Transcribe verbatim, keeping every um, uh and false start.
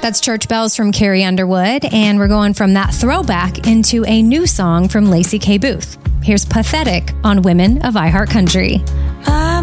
That's Church Bells from Carrie Underwood, and we're going from that throwback into a new song from Lacey K. Booth. Here's Pathetic on Women of iHeart Country. I'm